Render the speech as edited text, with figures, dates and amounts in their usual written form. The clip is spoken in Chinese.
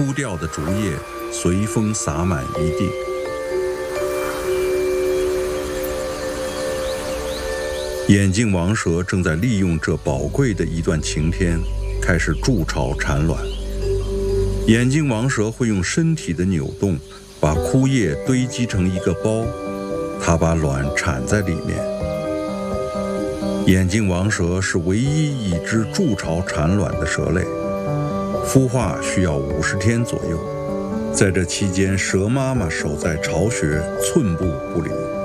枯掉的竹叶随风洒满一地。眼镜王蛇正在利用这宝贵的一段晴天，开始筑巢产卵。眼镜王蛇会用身体的扭动，把枯叶堆积成一个包，它把卵产在里面。眼镜王蛇是唯一一只筑巢产卵的蛇类，孵化需要50天左右。在这期间，蛇妈妈守在巢穴，寸步不离。